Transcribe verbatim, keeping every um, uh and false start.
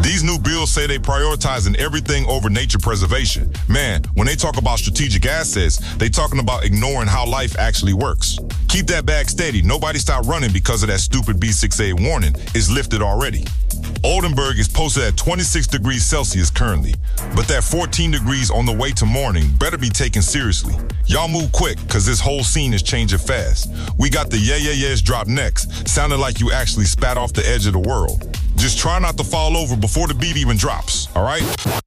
These new bills say they prioritizing everything over nature preservation. Man, when they talk about strategic assets, they talking about ignoring how life actually works. Keep that bag steady. Nobody stop running because of that stupid B six eight warning. It's lifted already. Oldenburg is posted at twenty-six degrees Celsius currently, but that fourteen degrees on the way to morning better be taken seriously. Y'all move quick, cause this whole scene is changing fast. We got the yeah yeah yeahs drop next, sounding like you actually spat off the edge of the world. Just try not to fall over before the beat even drops, alright?